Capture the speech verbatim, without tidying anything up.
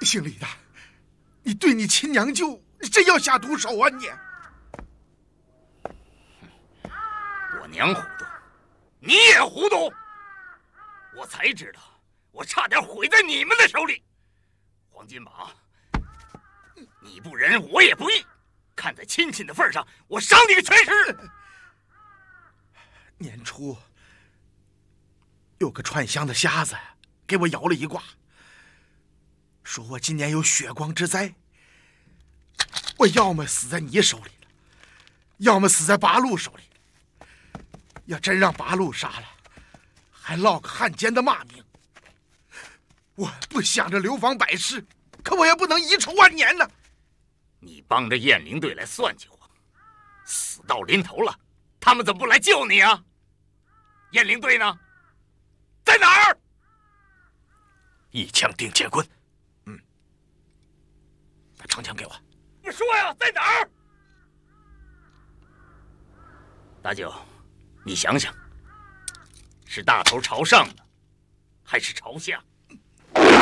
姓李的，你对你亲娘舅真要下毒手啊你！ 我娘糊涂，你也糊涂，我才知道，我差点毁在你们的手里。黄金宝，你不仁，我也不义，看在亲戚的份上，我赏你个全尸。 年初有个串香的瞎子给我摇了一卦，说我今年有血光之灾，我要么死在你手里了，要么死在八路手里。要真让八路杀了，还落个汉奸的骂名。我不想着流芳百世，可我也不能遗臭万年呢。 你帮着雁翎队来算计我，死到临头了，他们怎么不来救你啊？雁翎队呢？在哪儿？ 一枪定乾坤。嗯，把长枪给我。 你说呀，在哪儿？大舅，你想想，是大头朝上呢，还是朝下？